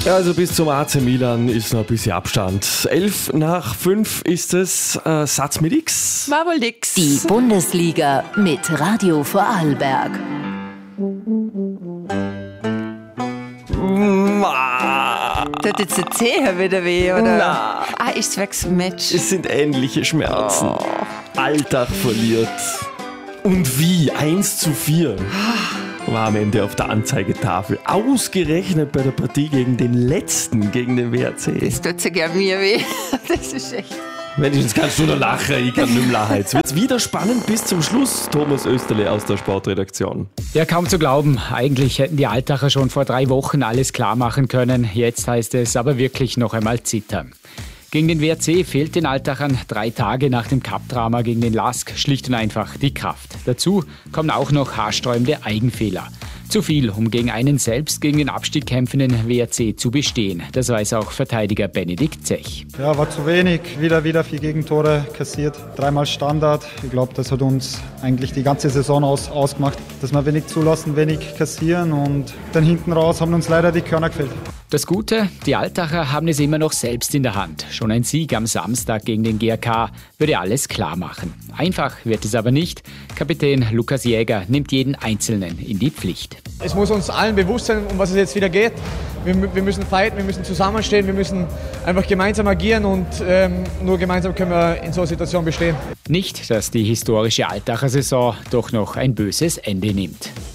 Ja, also bis zum AC Milan ist noch ein bisschen Abstand. 11:05 ist es. Satz mit X. War wohl nix. Die Bundesliga mit Radio Vorarlberg. Tut jetzt der Zehe wieder weh, oder? Na. Ist weg's Match. Es sind ähnliche Schmerzen. Alltag verliert. Und wie? 1:4 war am Ende auf der Anzeigetafel. Ausgerechnet bei der Partie gegen den Letzten, gegen den WRC. Das tut sich ja mir weh. Das ist echt... Wenigstens kannst du noch lachen, ich kann nicht mehr lachen. Jetzt wird's wieder spannend bis zum Schluss. Thomas Österle aus der Sportredaktion. Ja, kaum zu glauben. Eigentlich hätten die Altacher schon vor 3 Wochen alles klar machen können. Jetzt heißt es aber wirklich noch einmal zittern. Gegen den WRC fehlt den Altachern 3 Tage nach dem Cup-Drama gegen den LASK schlicht und einfach die Kraft. Dazu kommen auch noch haarsträubende Eigenfehler. Zu viel, um gegen einen selbst gegen den Abstieg kämpfenden WRC zu bestehen. Das weiß auch Verteidiger Benedikt Zech. Ja, war zu wenig. Wieder 4 Gegentore kassiert. 3-mal Standard. Ich glaube, das hat uns eigentlich die ganze Saison ausgemacht, dass wir wenig zulassen, wenig kassieren und dann hinten raus haben uns leider die Körner gefehlt. Das Gute, die Altacher haben es immer noch selbst in der Hand. Schon ein Sieg am Samstag gegen den GAK würde alles klar machen. Einfach wird es aber nicht. Kapitän Lukas Jäger nimmt jeden Einzelnen in die Pflicht. Es muss uns allen bewusst sein, um was es jetzt wieder geht. Wir müssen fighten, wir müssen zusammenstehen, wir müssen einfach gemeinsam agieren und nur gemeinsam können wir in so einer Situation bestehen. Nicht, dass die historische Altacher Saison doch noch ein böses Ende nimmt.